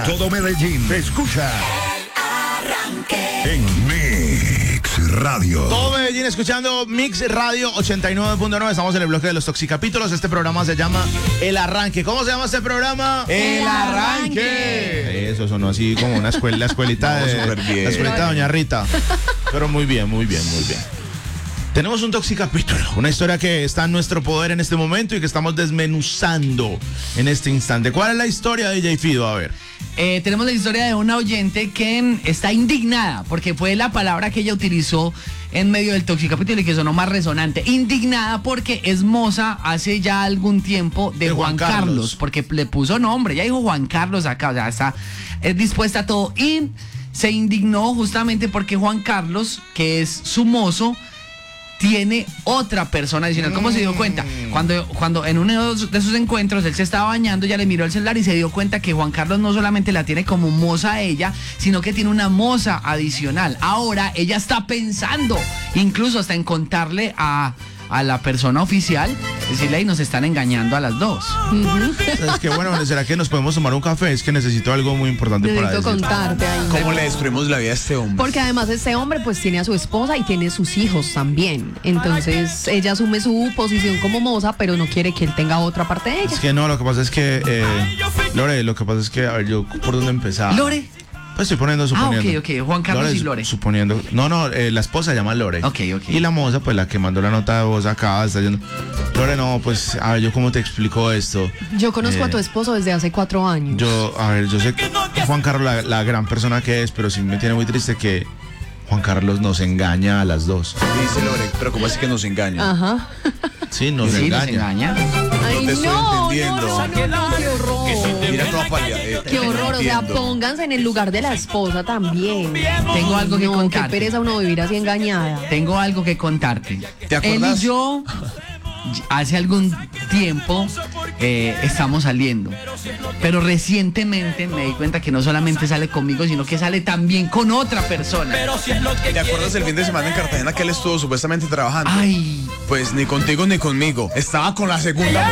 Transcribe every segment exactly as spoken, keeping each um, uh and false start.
todo Medellín escucha El Arranque en Mix Radio. Todo Medellín escuchando Mix Radio ochenta y nueve punto nueve. Estamos en el bloque de los toxicapítulos. Este programa se llama El Arranque. ¿Cómo se llama este programa? El Arranque. Eso sonó así como una escuela, la escuelita no, de súper bien. la escuelita de Doña Rita. Pero muy bien, muy bien, muy bien. Tenemos un toxicapítulo, una historia que está en nuestro poder en este momento y que estamos desmenuzando en este instante. ¿Cuál es la historia de J Fido? A ver. Eh, tenemos la historia de una oyente que está indignada porque fue la palabra que ella utilizó en medio del toxicapítulo y que sonó más resonante. Indignada porque es moza hace ya algún tiempo de, de Juan, Juan Carlos. Carlos, porque le puso nombre, ya dijo Juan Carlos acá, o sea, está es dispuesta a todo y se indignó justamente porque Juan Carlos, que es su mozo, tiene otra persona adicional. ¿Cómo se dio cuenta? Cuando, cuando en uno de esos encuentros él se estaba bañando, ya le miró el celular y se dio cuenta que Juan Carlos no solamente la tiene como moza a ella, sino que tiene una moza adicional. Ahora ella está pensando incluso hasta en contarle a, a la persona oficial, decirle, ahí nos están engañando a las dos. Uh-huh. Es que bueno, ¿será que nos podemos tomar un café? Es que necesito algo muy importante necesito para decir. contarte ahí. ¿Cómo le destruimos la vida a este hombre? Porque además este hombre pues tiene a su esposa y tiene sus hijos también. Entonces ella asume su posición como moza, pero no quiere que él tenga otra parte de ella. Es que no, lo que pasa es que eh, Lore, lo que pasa es que, a ver, yo por dónde empezar. Lore. Pues estoy poniendo, suponiendo. Ah, ok, ok. Juan Carlos Lore, y Lore. Suponiendo. No, no, eh, la esposa se llama Lore. Ok, ok. Y la moza, pues la que mandó la nota de voz acá, está yendo. Lore, no, pues, a ver, yo cómo te explico esto. Yo conozco eh, a tu esposo desde hace cuatro años. Yo, a ver, yo sé que Juan Carlos, la, la gran persona que es, pero sí me tiene muy triste que Juan Carlos nos engaña a las dos. Dice Lore, pero ¿cómo es que nos engaña? Ajá. Sí, nos sí, engaña. Nos engaña. Ay, No te estoy no, entendiendo. no, no, no, no, qué horror. Mira toda pálida. Eh, Qué horror, o sea, entiendo. pónganse en el lugar de la esposa también. Tengo algo que No, qué contarte. pereza uno vivir así engañada. Tengo algo que contarte. ¿Te Él acordás? y yo hace algún tiempo eh, estamos saliendo, pero recientemente me di cuenta que no solamente sale conmigo, sino que sale también con otra persona. ¿Te acuerdas el fin de semana en Cartagena que él estuvo supuestamente trabajando? Ay, Pues ni contigo ni conmigo. Estaba con la segunda.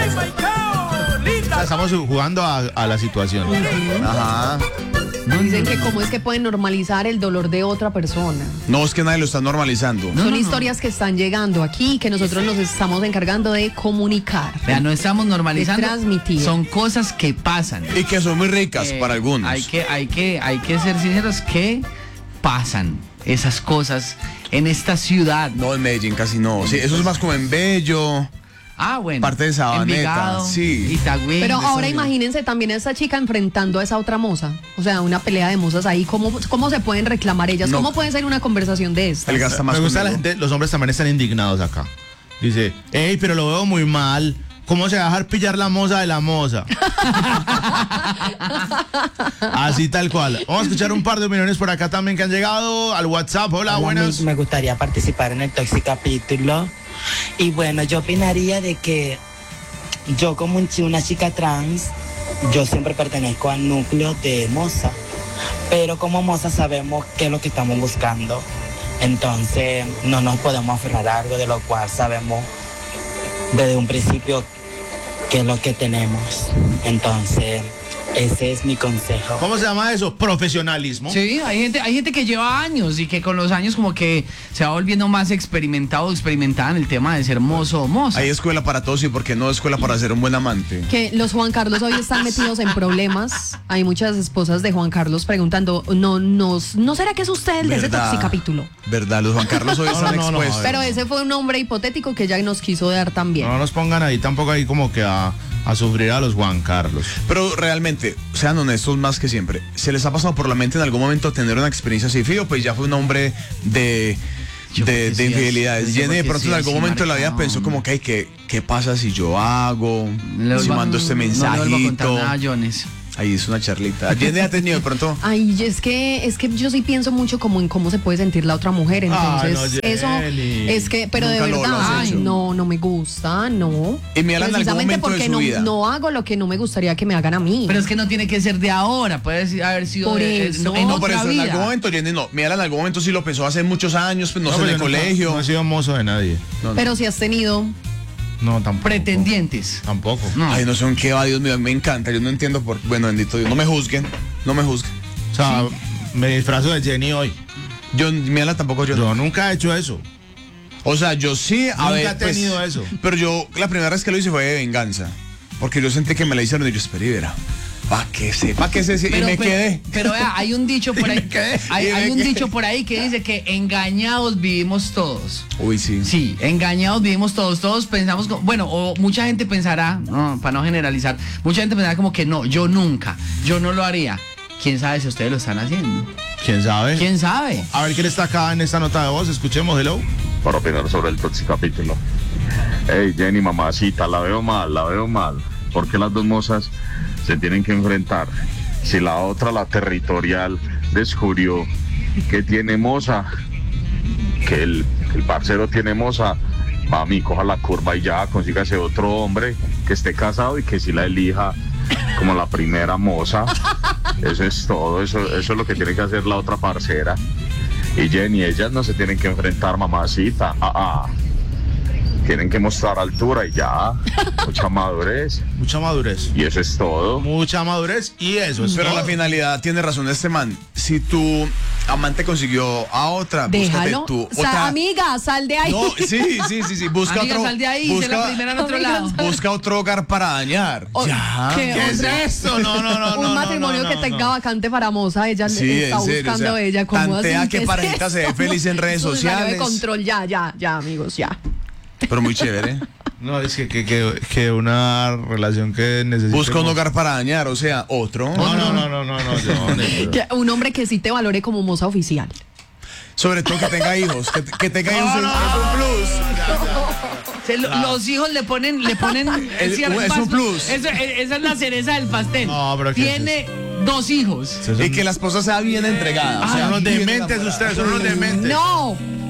Estamos jugando a, a la situación. Ajá. Dicen que cómo es que pueden normalizar el dolor de otra persona. No, es que nadie lo está normalizando. No, Son no, historias que están llegando aquí y que nosotros nos estamos encargando de comunicar. vea, no estamos normalizando. De transmitir. Son cosas que pasan. Y que son muy ricas Eh, para algunos. Hay que, hay que, hay que ser sinceros que pasan esas cosas en esta ciudad. No, en Medellín casi no. Sí, eso es más como en Bello. Ah, bueno. Parte de Sabaneta, Envigado, sí. Itagüí. Pero ahora bien. imagínense también a esa chica enfrentando a esa otra moza. O sea, una pelea de mozas ahí. ¿Cómo, cómo se pueden reclamar ellas? No. ¿Cómo puede ser una conversación de esta? Él gasta más Me gusta la conmigo. gente, los hombres también están indignados acá. Dice, hey, pero lo veo muy mal. ¿Cómo se va a dejar pillar la moza de la moza? Así tal cual. Vamos a escuchar un par de opiniones por acá también que han llegado al WhatsApp. Hola, Hola, buenas. Me, me gustaría participar en el Toxicapítulo. Y bueno, yo opinaría de que yo como un chi- una chica trans, yo siempre pertenezco al núcleo de moza. Pero como moza sabemos qué es lo que estamos buscando. Entonces no nos podemos aferrar a algo de lo cual sabemos desde un principio qué es lo que tenemos. Entonces ese es mi consejo. ¿Cómo se llama eso? Profesionalismo. Sí, hay gente, hay gente que lleva años y que con los años como que se va volviendo más experimentado o experimentada en el tema de ser mozo o moza. Hay escuela para todos y porque no escuela para ser un buen amante. Que los Juan Carlos hoy están metidos en problemas. Hay muchas esposas de Juan Carlos preguntando, no, no, ¿no será que es usted el de ese ¿Verdad? Toxicapítulo? Verdad, los Juan Carlos hoy No, están no, no, no, expuestos. a ver. Pero ese fue un nombre hipotético que ella nos quiso dar también. No nos pongan ahí tampoco ahí como que a, a sufrir a los Juan Carlos. Pero realmente, sean honestos más que siempre. ¿Se les ha pasado por la mente en algún momento tener una experiencia así? Fijo, pues ya fue un hombre de, Yo de, porque de sí, infidelidades. yo Jenny de porque pronto sí, en algún sí, momento de la vida maricón. pensó como que, ay, ¿qué, ¿qué pasa si yo hago? Le Si vuelvo a- mando este No le vuelvo a contar mensajito. nada a Jones. Ahí es una charlita. Jenny ha tenido de pronto. Ay, es que es que yo sí pienso mucho como en cómo se puede sentir la otra mujer, entonces Ay, no, eso Jenny. es que, pero Nunca de lo- lo verdad, has ay, hecho. no, no me gusta, no. Y me hablan en algún Precisamente momento de porque su no, vida. no hago lo que no me gustaría que me hagan a mí. Pero es que no tiene que ser de ahora, puede haber sido Por de- eso. en No, por otra eso en vida. algún momento, Jenny, no. Mi Alan en algún momento sí lo pensó hace muchos años, pues no, sé, pero en el yo nunca- colegio. No he sido mozo de nadie. No, no. Pero si has tenido, No, tampoco. Pretendientes. Tampoco. No. Ay, no sé en qué va, Dios mío, me encanta. Yo no entiendo por. Bueno, bendito Dios, no me juzguen. No me juzgue. O sea, me disfrazo de Jenny hoy. Yo, Miela, tampoco yo. Yo nunca he hecho eso. O sea, yo sí, a Nunca ver, he tenido pues, eso. Pero yo, la primera vez que lo hice fue de venganza. Porque yo sentí que me la hicieron y yo esperé y verá. Pa' que sepa que se y Pero, me pero- quedé. Pero vea, hay un dicho por ahí. me quedé, hay y me hay un quedé. dicho por ahí que dice que engañados vivimos todos. Uy, sí. Sí, engañados vivimos todos. Todos pensamos, como- bueno, o mucha gente pensará, no, para no generalizar, mucha gente pensará como que no, yo nunca, yo no lo haría. ¿Quién sabe si ustedes lo están haciendo? ¿Quién sabe? ¿Quién sabe? A ver quién está acá en esta nota de voz. Escuchemos, hello. Para opinar sobre el Toxicapítulo. Hey Jenny, mamacita, la veo mal, la veo mal. ¿Por qué las dos mozas se tienen que enfrentar? Si la otra, la territorial, descubrió que tiene moza, que el, que el parcero tiene moza, mami, coja la curva y ya, consígase otro hombre que esté casado y que si la elija como la primera moza. Eso es todo, eso, eso es lo que tiene que hacer la otra parcera. Y Jenny, ellas no se tienen que enfrentar, mamacita. Ah, ah. Tienen que mostrar altura y ya. Mucha madurez. Mucha madurez. Y eso es todo. Mucha madurez y eso es Pero todo. la finalidad tiene razón este man. Si tu amante consiguió a otra, Déjalo. búscate tú. Sa- Otra. amiga, sal de ahí. No, sí, sí, sí, sí. Busca Amiga, otro. sal de ahí, sé la busca, primera en otro Amiga, lado. sal- busca otro hogar para dañar. O- ya. ¿qué? ¿Qué es Otra- esto? No, no, no, no. Un no, matrimonio no, que no, tenga no. vacante para moza, ella Sí, le está en serio, buscando o sea, ella como tantea así. que ¿qué es parejita se ve esto? feliz en redes Eso se salió de sociales. control, ya, ya, ya, amigos, ya. Pero muy chévere. No, es que, que, que, que una relación que necesita. Busca un hogar para dañar, o sea, otro. No, no, no, no, no, no, yo, no, Que un hombre que sí te valore como moza oficial. Sobre todo que tenga hijos, que, que tenga hijos es un- es un plus. Se lo- Los hijos le ponen, le ponen. Es- cierre- es un más- plus. eso- e- esa es la cereza del pastel. No, pero ¿qué Tiene dos hijos. Son- Y que la esposa sea bien entregada. o Son sea, unos bien dementes enamorada. ustedes, son unos dementes. No,